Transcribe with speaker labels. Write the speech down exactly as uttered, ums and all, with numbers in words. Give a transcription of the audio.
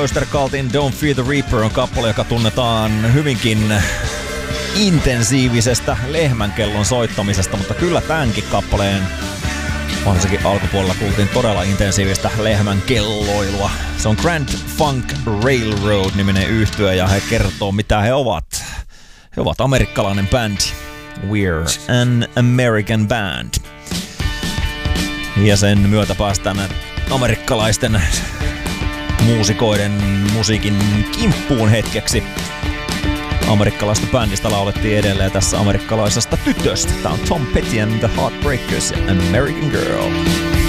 Speaker 1: Osterkaltin Don't Fear the Reaper on kappale, joka tunnetaan hyvinkin intensiivisestä lehmänkellon soittamisesta, mutta kyllä tämänkin kappaleen varsinkin alkupuolella kuultiin todella intensiivistä lehmänkelloilua. Se on Grand Funk Railroad-niminen yhtye ja he kertoo mitä he ovat. He ovat amerikkalainen bändi. We're an American band. Ja sen myötä päästään amerikkalaisten muusikoiden musiikin kimppuun hetkeksi. Amerikkalaista bändistä laulettiin edelleen tässä amerikkalaisesta tytöstä. Tää on Tom Petty and the Heartbreakers ja American Girl.